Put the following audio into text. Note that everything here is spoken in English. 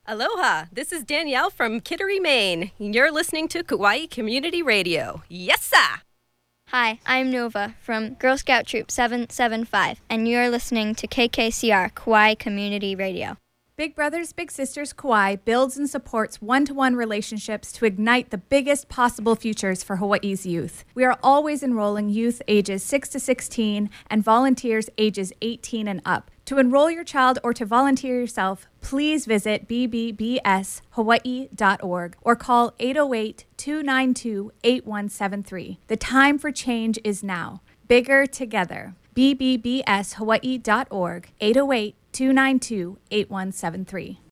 Aloha, this is Danielle from Kittery, Maine. You're listening to Kauai Community Radio. Yes, sir! Hi, I'm Nova from Girl Scout Troop 775, and you're listening to KKCR Kauai Community Radio. Big Brothers Big Sisters Kauai builds and supports one-to-one relationships to ignite the biggest possible futures for Hawaii's youth. We are always enrolling youth ages 6 to 16 and volunteers ages 18 and up. To enroll your child or to volunteer yourself, please visit bbbshawaii.org or call 808-292-8173. The time for change is now. Bigger together. bbbshawaii.org, 808-292-8173.